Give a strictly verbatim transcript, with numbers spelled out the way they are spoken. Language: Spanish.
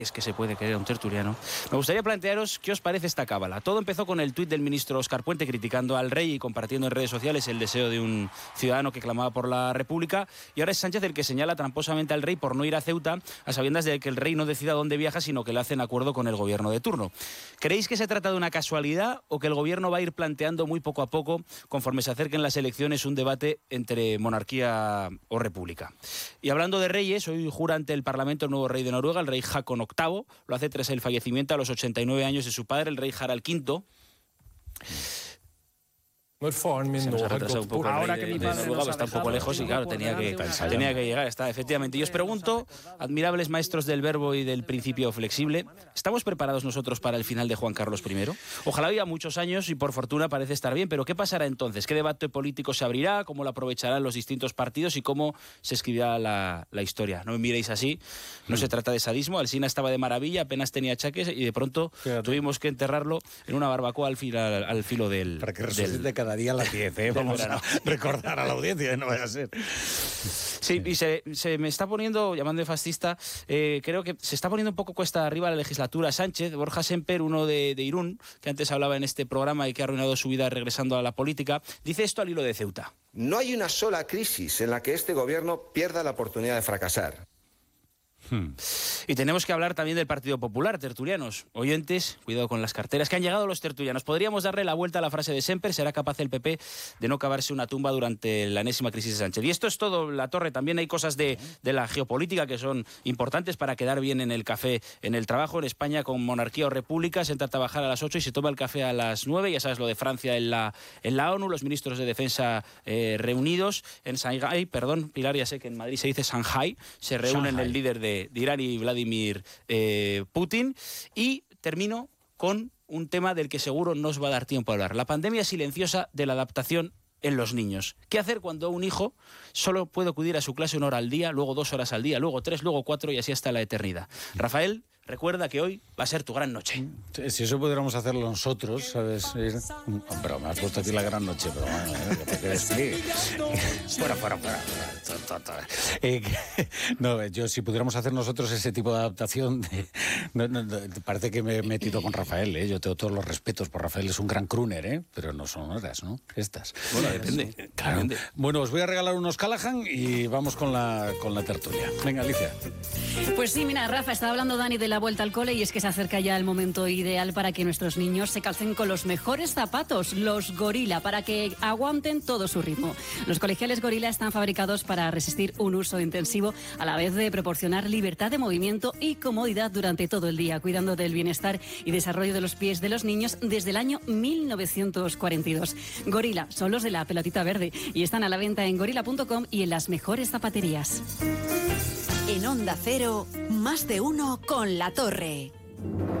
Es que se puede querer a un tertuliano. Me gustaría plantearos qué os parece esta cábala. Todo empezó con el tuit del ministro Óscar Puente criticando al rey y compartiendo en redes sociales el deseo de un ciudadano que clamaba por la República. Y ahora es Sánchez el que señala tramposamente al rey por no ir a Ceuta, a sabiendas de que el rey no decida dónde viaja, sino que lo hace en acuerdo con el gobierno de turno. ¿Creéis que se trata de una casualidad o que el gobierno va a ir planteando muy poco a poco, conforme se acerquen las elecciones, un debate entre monarquía o república? Y hablando de reyes, hoy jura ante el Parlamento el nuevo rey de Noruega, el rey Haakon octavo. Lo hace tras el fallecimiento a los ochenta y nueve años de su padre, el rey Harald quinto. Se nos ha retrasado un poco el Ahora rey que de, mi de padre Noruega, nos ha está un poco dejado, lejos y claro, tenía que, delante, tenía que llegar, está, efectivamente. Y os pregunto, admirables maestros del verbo y del principio flexible, ¿estamos preparados nosotros para el final de Juan Carlos primero? Ojalá viva muchos años y por fortuna parece estar bien, pero ¿qué pasará entonces? ¿Qué debate político se abrirá? ¿Cómo lo aprovecharán los distintos partidos? ¿Y cómo se escribirá la, la historia? No me miréis así, no se trata de sadismo. Alsina estaba de maravilla, apenas tenía achaques y de pronto Fíjate. tuvimos que enterrarlo en una barbacoa al, filo, al, al filo del... Para que resucite del, cada día a las diez, ¿eh? Vamos a recordar a la audiencia, no vaya a ser. Sí, y se, se me está poniendo, llamando de fascista, eh, creo que se está poniendo un poco cuesta arriba la legislatura. Sánchez, Borja Semper, uno de, de Irún, que antes hablaba en este programa y que ha arruinado su vida regresando a la política, dice esto al hilo de Ceuta. No hay una sola crisis en la que este gobierno pierda la oportunidad de fracasar. Hmm. Y tenemos que hablar también del Partido Popular, tertulianos, oyentes, cuidado con las carteras, que han llegado los tertulianos. Podríamos darle la vuelta a la frase de Semper, será capaz el P P de no cavarse una tumba durante la enésima crisis de Sánchez. Y esto es todo, La Torre. También hay cosas de, de la geopolítica que son importantes para quedar bien en el café, en el trabajo. En España, con monarquía o república, se entra a trabajar a las ocho y se toma el café a las nueve. Ya sabes lo de Francia en la, en la ONU, los ministros de Defensa eh, reunidos en Shanghái, perdón, Pilar, ya sé que en Madrid se dice Shanghái, se reúnen Shanghai. El líder de, de Irán y Vladimir eh, Putin. Y termino con un tema del que seguro no os va a dar tiempo a hablar: la pandemia silenciosa de la adaptación en los niños. ¿Qué hacer cuando un hijo solo puede acudir a su clase una hora al día, luego dos horas al día, luego tres, luego cuatro y así hasta la eternidad? Rafael, recuerda que hoy va a ser tu gran noche. Si eso pudiéramos hacerlo nosotros, ¿sabes? Pero me has puesto aquí la gran noche, pero bueno, ¿eh? ¿Qué despliegue? Fuera, fuera, fuera. Eh, no, yo si pudiéramos hacer nosotros ese tipo de adaptación, de, no, no, no, parece que me he metido con Rafael, ¿eh? Yo tengo todos los respetos por Rafael, es un gran crooner, ¿eh? Pero no son horas, ¿no? Estas. Bueno, depende. Claro. Depende. Bueno, os voy a regalar unos Callahan y vamos con la, con la tertulia. Venga, Alicia. Pues sí, mira, Rafa, estaba hablando Dani de la vuelta al cole y es que se acerca ya el momento ideal para que nuestros niños se calcen con los mejores zapatos, los Gorila, para que aguanten todo su ritmo. Los colegiales Gorila están fabricados para resistir un uso intensivo, a la vez de proporcionar libertad de movimiento y comodidad durante todo el día, cuidando del bienestar y desarrollo de los pies de los niños desde el año mil novecientos cuarenta y dos. Gorila son los de la pelotita verde y están a la venta en gorila punto com y en las mejores zapaterías. En Onda Cero, más de uno con La Torre.